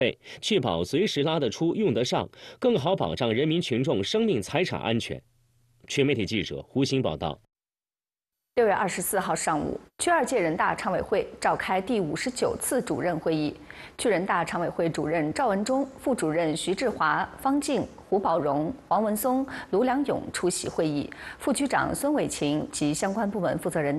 确保随时拉得出、用得上，更好保障人民群众生命财产安全。全媒体记者胡鑫报道。 6月24号上午，区2届人大常委会召开第59次主任会议，区人大常委会主任赵文忠、副主任徐志华、方静、胡宝荣、黄文松、卢良勇出席会议，副局长孙伟琴及相关部门负责人